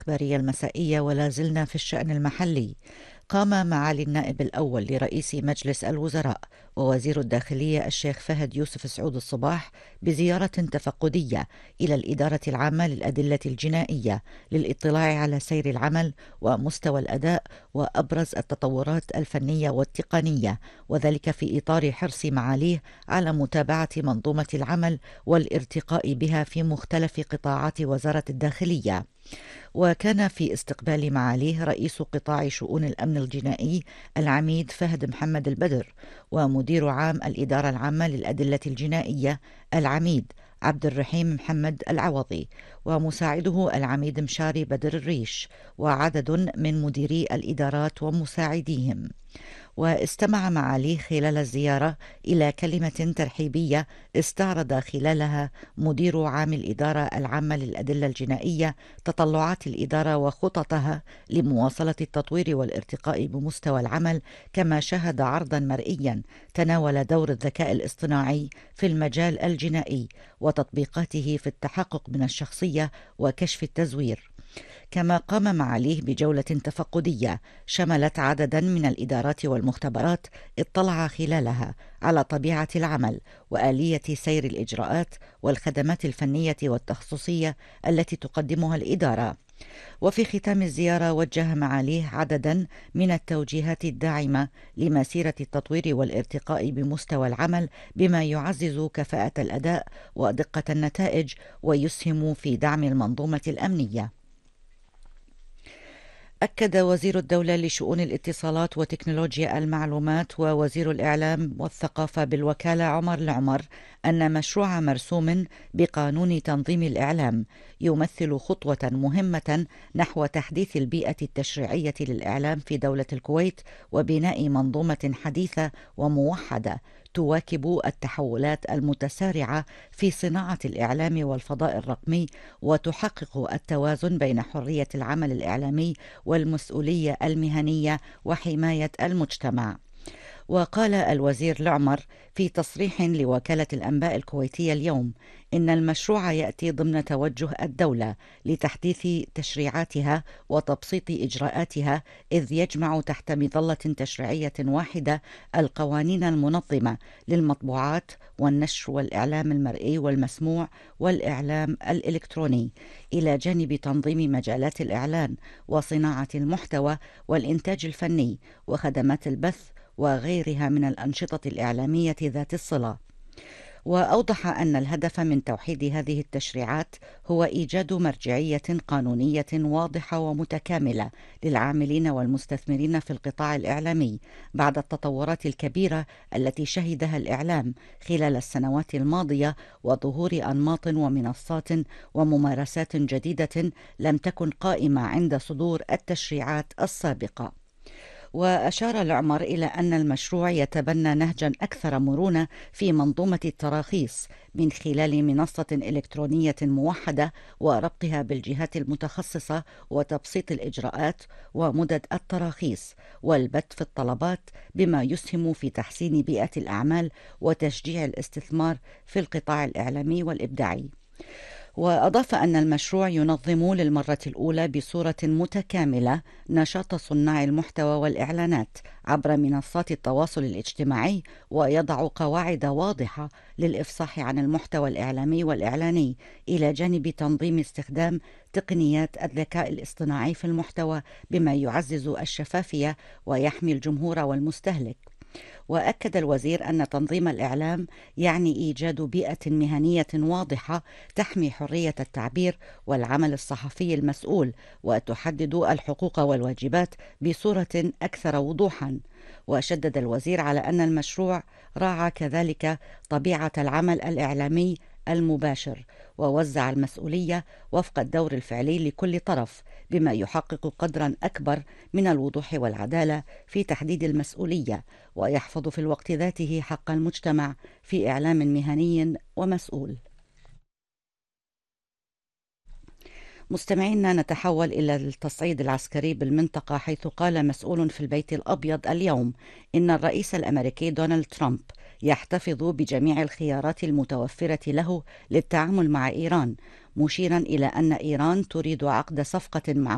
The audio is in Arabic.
الإخبارية المسائية، ولا زلنا في الشأن المحلي. قام معالي النائب الأول لرئيس مجلس الوزراء ووزير الداخلية الشيخ فهد يوسف سعود الصباح بزيارة تفقدية إلى الإدارة العامة للأدلة الجنائية للإطلاع على سير العمل ومستوى الأداء وأبرز التطورات الفنية والتقنية، وذلك في إطار حرص معاليه على متابعة منظومة العمل والارتقاء بها في مختلف قطاعات وزارة الداخلية. وكان في استقبال معاليه رئيس قطاع شؤون الأمن الجنائي العميد فهد محمد البدر، ومدير عام الإدارة العامة للأدلة الجنائية العميد عبد الرحيم محمد العوضي، ومساعده العميد مشاري بدر الريش، وعدد من مديري الإدارات ومساعديهم. واستمع معاليه خلال الزيارة إلى كلمة ترحيبية استعرض خلالها مدير عام الإدارة العامة للأدلة الجنائية تطلعات الإدارة وخططها لمواصلة التطوير والارتقاء بمستوى العمل، كما شاهد عرضا مرئيا تناول دور الذكاء الاصطناعي في المجال الجنائي وتطبيقاته في التحقق من الشخصية وكشف التزوير. كما قام معاليه بجولة تفقدية شملت عددا من الإدارات والمختبرات اطلع خلالها على طبيعة العمل وآلية سير الإجراءات والخدمات الفنية والتخصصية التي تقدمها الإدارة. وفي ختام الزيارة وجه معاليه عددا من التوجيهات الداعمة لمسيرة التطوير والارتقاء بمستوى العمل، بما يعزز كفاءة الأداء ودقة النتائج ويسهم في دعم المنظومة الأمنية. أكد وزير الدولة لشؤون الاتصالات وتكنولوجيا المعلومات ووزير الإعلام والثقافة بالوكالة عمر العمر أن مشروع مرسوم بقانون تنظيم الإعلام يمثل خطوة مهمة نحو تحديث البيئة التشريعية للإعلام في دولة الكويت وبناء منظومة حديثة وموحدة تواكب التحولات المتسارعة في صناعة الإعلام والفضاء الرقمي، وتحقق التوازن بين حرية العمل الإعلامي والمسؤولية المهنية وحماية المجتمع. وقال الوزير العمر في تصريح لوكالة الأنباء الكويتية اليوم إن المشروع يأتي ضمن توجه الدولة لتحديث تشريعاتها وتبسيط إجراءاتها، إذ يجمع تحت مظلة تشريعية واحدة القوانين المنظمة للمطبوعات والنشر والإعلام المرئي والمسموع والإعلام الإلكتروني، إلى جانب تنظيم مجالات الإعلان وصناعة المحتوى والإنتاج الفني وخدمات البث وغيرها من الأنشطة الإعلامية ذات الصلة. وأوضح أن الهدف من توحيد هذه التشريعات هو إيجاد مرجعية قانونية واضحة ومتكاملة للعاملين والمستثمرين في القطاع الإعلامي بعد التطورات الكبيرة التي شهدها الإعلام خلال السنوات الماضية، وظهور أنماط ومنصات وممارسات جديدة لم تكن قائمة عند صدور التشريعات السابقة. وأشار العمر إلى أن المشروع يتبنى نهجا أكثر مرونة في منظومة التراخيص من خلال منصة إلكترونية موحدة وربطها بالجهات المتخصصة وتبسيط الإجراءات ومدد التراخيص والبت في الطلبات، بما يسهم في تحسين بيئة الأعمال وتشجيع الاستثمار في القطاع الإعلامي والإبداعي. وأضاف أن المشروع ينظم للمرة الأولى بصورة متكاملة نشاط صناع المحتوى والإعلانات عبر منصات التواصل الاجتماعي، ويضع قواعد واضحة للإفصاح عن المحتوى الإعلامي والإعلاني، إلى جانب تنظيم استخدام تقنيات الذكاء الاصطناعي في المحتوى، بما يعزز الشفافية ويحمي الجمهور والمستهلك. وأكد الوزير أن تنظيم الإعلام يعني إيجاد بيئة مهنية واضحة تحمي حرية التعبير والعمل الصحفي المسؤول، وتحدد الحقوق والواجبات بصورة أكثر وضوحا. وشدد الوزير على أن المشروع راعى كذلك طبيعة العمل الإعلامي المباشر، ووزع المسؤولية وفق الدور الفعلي لكل طرف، بما يحقق قدرا أكبر من الوضوح والعدالة في تحديد المسؤولية، ويحفظ في الوقت ذاته حق المجتمع في إعلام مهني ومسؤول. مستمعينا، نتحول إلى التصعيد العسكري بالمنطقة، حيث قال مسؤول في البيت الأبيض اليوم إن الرئيس الأمريكي دونالد ترامب يحتفظ بجميع الخيارات المتوفرة له للتعامل مع إيران، مشيرا إلى أن إيران تريد عقد صفقة مع